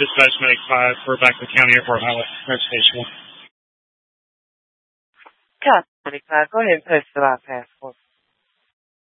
Dispatch Medic 5 for back to the County Airport Highway. Station 1. Copy, Medic 5. Go ahead and post the bypass for